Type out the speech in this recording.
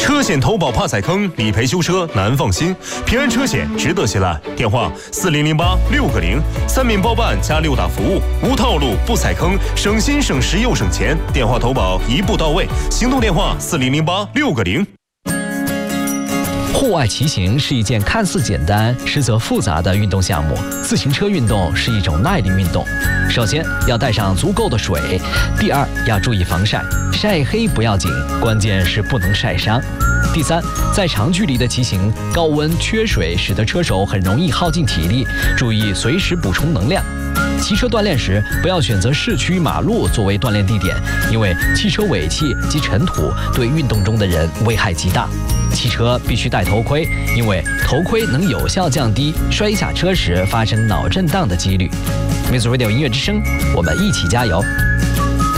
车险投保怕踩坑，理赔修车难放心。平安车险值得信赖。电话4008-6个0，三免包办加6打服务，无套路不踩坑，省心省时又省钱。电话投保一步到位，行动电话4008-6个0。 户外骑行是一件看似简单，实则复杂的运动项目。自行车运动是一种耐力运动。首先要带上足够的水，第二要注意防晒，晒黑不要紧，关键是不能晒伤。第三，在长距离的骑行，高温缺水使得车手很容易耗尽体力，注意随时补充能量。骑车锻炼时，不要选择市区马路作为锻炼地点，因为汽车尾气及尘土对运动中的人危害极大。骑车必须戴头盔，因为头盔能有效降低摔下车时发生脑震荡的几率。Music Radio 音乐之声，我们一起加油。